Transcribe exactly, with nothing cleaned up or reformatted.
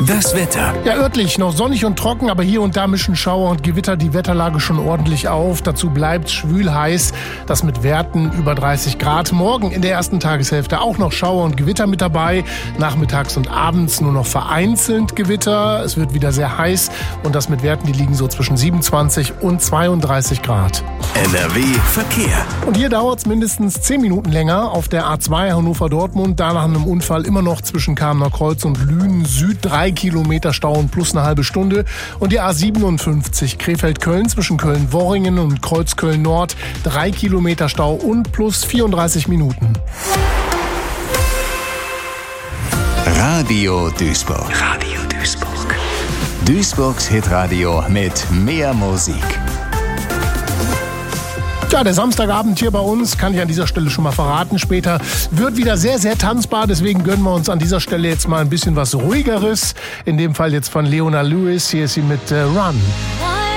Das Wetter. Ja, örtlich noch sonnig und trocken, aber hier und da mischen Schauer und Gewitter die Wetterlage schon ordentlich auf. Dazu bleibt schwül heiß, das mit Werten über dreißig Grad. Morgen in der ersten Tageshälfte auch noch Schauer und Gewitter mit dabei. Nachmittags und abends nur noch vereinzelt Gewitter. Es wird wieder sehr heiß und das mit Werten, die liegen so zwischen siebenundzwanzig und zweiunddreißig Grad. N R W Verkehr. Und hier dauert es mindestens zehn Minuten länger auf der A zwei Hannover-Dortmund. Da nach einem Unfall immer noch zwischen Kamener Kreuz und Lünen Süd drei Kilometer Stau und plus eine halbe Stunde. Und die A siebenundfünfzig Krefeld-Köln zwischen Köln-Worringen und Kreuzköln-Nord drei Kilometer Stau und plus vierunddreißig Minuten. Radio Duisburg. Radio Duisburg. Duisburgs Hitradio mit mehr Musik. Ja, der Samstagabend hier bei uns, kann ich an dieser Stelle schon mal verraten, später wird wieder sehr, sehr tanzbar. Deswegen gönnen wir uns an dieser Stelle jetzt mal ein bisschen was Ruhigeres. In dem Fall jetzt von Leona Lewis. Hier ist sie mit äh, Run.